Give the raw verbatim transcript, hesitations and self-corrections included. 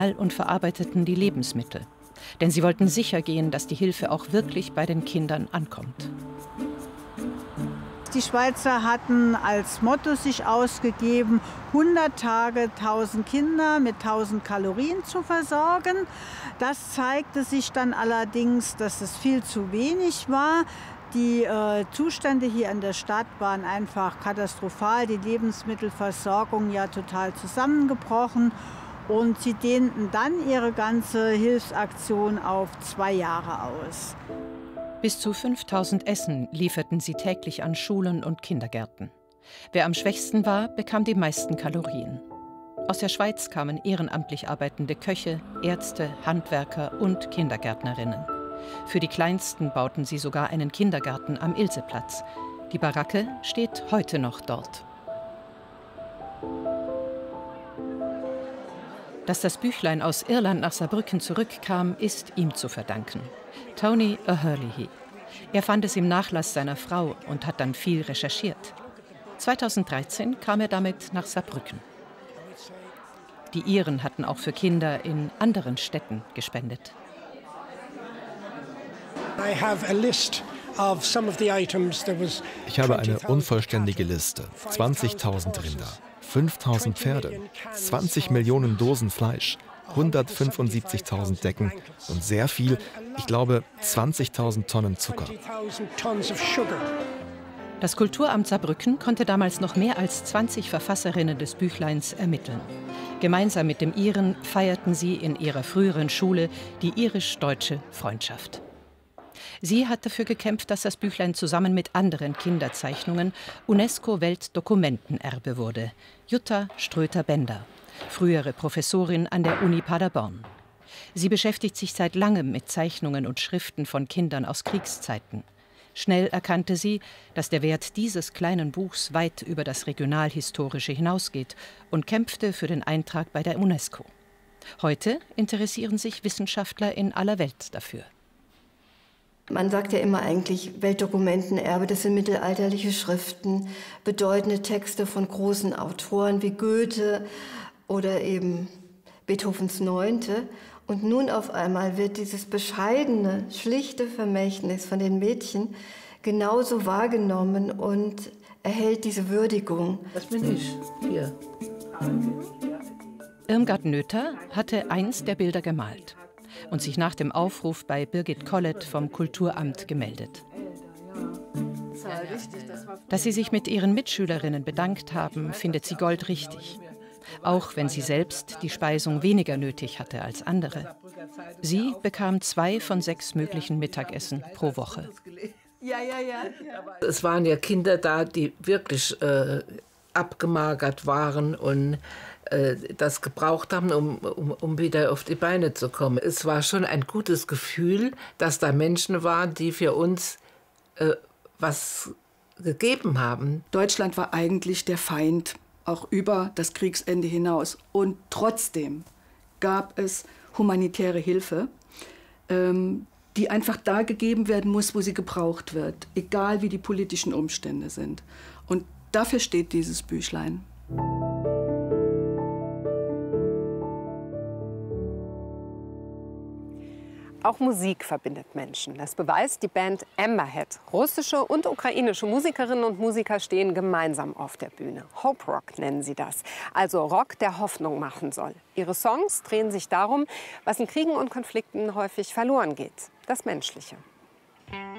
und verarbeiteten die Lebensmittel. Denn sie wollten sicher gehen, dass die Hilfe auch wirklich bei den Kindern ankommt. Die Schweizer hatten als Motto sich ausgegeben, hundert Tage, tausend Kinder mit tausend Kalorien zu versorgen. Das zeigte sich dann allerdings, dass es viel zu wenig war. Die äh, Zustände hier in der Stadt waren einfach katastrophal. Die Lebensmittelversorgung ja total zusammengebrochen. Und sie dehnten dann ihre ganze Hilfsaktion auf zwei Jahre aus. Bis zu fünftausend Essen lieferten sie täglich an Schulen und Kindergärten. Wer am schwächsten war, bekam die meisten Kalorien. Aus der Schweiz kamen ehrenamtlich arbeitende Köche, Ärzte, Handwerker und Kindergärtnerinnen. Für die Kleinsten bauten sie sogar einen Kindergarten am Ilseplatz. Die Baracke steht heute noch dort. Dass das Büchlein aus Irland nach Saarbrücken zurückkam, ist ihm zu verdanken. Tony O'Herlihy. Er fand es im Nachlass seiner Frau und hat dann viel recherchiert. zweitausenddreizehn kam er damit nach Saarbrücken. Die Iren hatten auch für Kinder in anderen Städten gespendet. Ich habe eine unvollständige Liste. zwanzigtausend Rinder, fünftausend Pferde, zwanzig Millionen Dosen Fleisch, hundertfünfundsiebzigtausend Decken und sehr viel, ich glaube zwanzigtausend Tonnen Zucker. Das Kulturamt Saarbrücken konnte damals noch mehr als zwanzig Verfasserinnen des Büchleins ermitteln. Gemeinsam mit dem Iren feierten sie in ihrer früheren Schule die irisch-deutsche Freundschaft. Sie hat dafür gekämpft, dass das Büchlein zusammen mit anderen Kinderzeichnungen UNESCO-Weltdokumentenerbe wurde. Jutta Ströter-Bender, frühere Professorin an der Uni Paderborn. Sie beschäftigt sich seit langem mit Zeichnungen und Schriften von Kindern aus Kriegszeiten. Schnell erkannte sie, dass der Wert dieses kleinen Buchs weit über das Regionalhistorische hinausgeht und kämpfte für den Eintrag bei der UNESCO. Heute interessieren sich Wissenschaftler in aller Welt dafür. Man sagt ja immer eigentlich, Weltdokumentenerbe, das sind mittelalterliche Schriften, bedeutende Texte von großen Autoren wie Goethe oder eben Beethovens Neunte. Und nun auf einmal wird dieses bescheidene, schlichte Vermächtnis von den Mädchen genauso wahrgenommen und erhält diese Würdigung. Das bin ich, hier. Irmgard Noether hatte eins der Bilder gemalt und sich nach dem Aufruf bei Birgit Collett vom Kulturamt gemeldet. Dass sie sich mit ihren Mitschülerinnen bedankt haben, findet sie goldrichtig. Auch wenn sie selbst die Speisung weniger nötig hatte als andere. Sie bekam zwei von sechs möglichen Mittagessen pro Woche. Es waren ja Kinder da, die wirklich äh, abgemagert waren und äh, das gebraucht haben, um, um, um wieder auf die Beine zu kommen. Es war schon ein gutes Gefühl, dass da Menschen waren, die für uns äh, was gegeben haben. Deutschland war eigentlich der Feind, auch über das Kriegsende hinaus. Und trotzdem gab es humanitäre Hilfe, ähm, die einfach da gegeben werden muss, wo sie gebraucht wird, egal wie die politischen Umstände sind. Und dafür steht dieses Büchlein. Auch Musik verbindet Menschen. Das beweist die Band Emberhead. Russische und ukrainische Musikerinnen und Musiker stehen gemeinsam auf der Bühne. Hope Rock nennen sie das. Also Rock, der Hoffnung machen soll. Ihre Songs drehen sich darum, was in Kriegen und Konflikten häufig verloren geht. Das Menschliche.